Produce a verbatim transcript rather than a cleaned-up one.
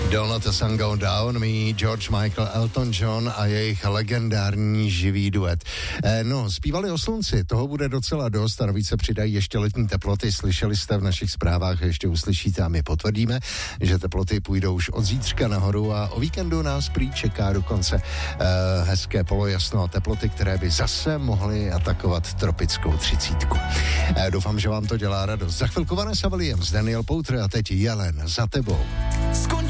Don't let the sun go down, me, George Michael, Elton John a jejich legendární živý duet. Eh, no, zpívali o slunci, toho bude docela dost a navíc se přidají ještě letní teploty. Slyšeli jste v našich zprávách, ještě uslyšíte a my potvrdíme, že teploty půjdou už od zítřka nahoru a o víkendu nás prý čeká dokonce eh, hezké polojasno a teploty, které by zase mohly atakovat tropickou třicítku. Eh, doufám, že vám to dělá radost. Za chvilku Vanessa Williams, Daniel Poutr a teď Jelen za tebou.